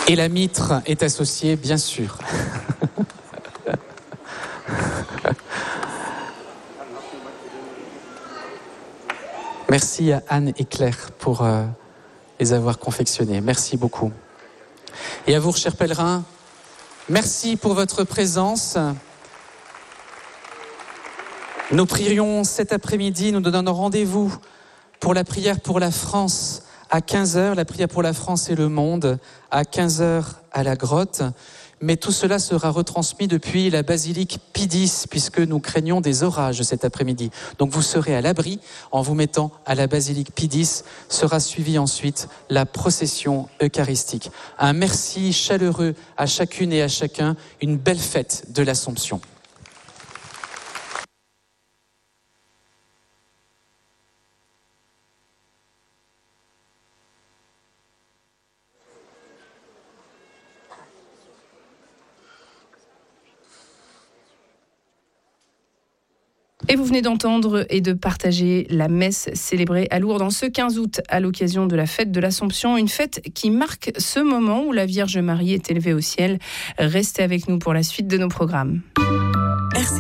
Et la mitre est associée, bien sûr. Merci à Anne et Claire pour les avoir confectionnés. Merci beaucoup. Et à vous, chers pèlerins, merci pour votre présence. Nous prions cet après-midi, nous donnons rendez-vous pour la prière pour la France à 15h, la prière pour la France et le monde à 15h à la grotte. Mais tout cela sera retransmis depuis la basilique Pie X, puisque nous craignons des orages cet après-midi. Donc vous serez à l'abri en vous mettant à la basilique Pie X. Sera suivie ensuite la procession eucharistique. Un merci chaleureux à chacune et à chacun. Une belle fête de l'Assomption. Et vous venez d'entendre et de partager la messe célébrée à Lourdes en ce 15 août à l'occasion de la fête de l'Assomption, une fête qui marque ce moment où la Vierge Marie est élevée au ciel. Restez avec nous pour la suite de nos programmes.